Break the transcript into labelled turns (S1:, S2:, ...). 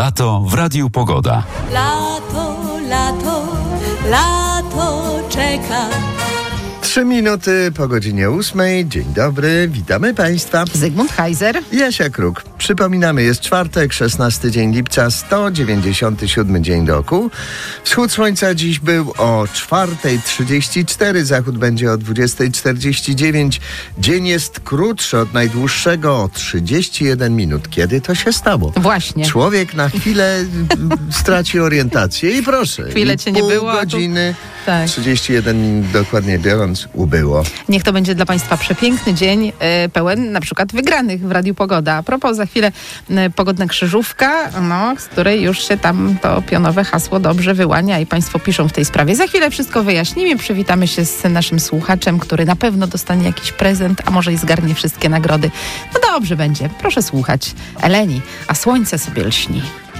S1: Lato w Radiu Pogoda.
S2: Lato, lato, lato czeka.
S3: 3 minuty po godzinie 8. Dzień dobry, witamy Państwa.
S4: Zygmunt Heiser.
S3: Jasia Kruk. Przypominamy, jest czwartek, 16 dzień lipca, 197 dzień roku. Wschód słońca dziś był o 4:34, zachód będzie o 20:49. Dzień jest krótszy od najdłuższego o 31 minut. Kiedy to się stało?
S4: Właśnie.
S3: Człowiek na chwilę straci orientację i proszę.
S4: Chwilę cię nie było.
S3: Pół godziny,
S4: Tak.
S3: 31 minut dokładnie biorąc, ubyło.
S4: Niech to będzie dla Państwa przepiękny dzień, pełen na przykład wygranych w Radiu Pogoda. A propos, za chwilę pogodna krzyżówka, z której już się tam to pionowe hasło dobrze wyłania i Państwo piszą w tej sprawie. Za chwilę wszystko wyjaśnimy, przywitamy się z naszym słuchaczem, który na pewno dostanie jakiś prezent, a może i zgarnie wszystkie nagrody. No dobrze będzie, proszę słuchać. Eleni, a słońce sobie lśni.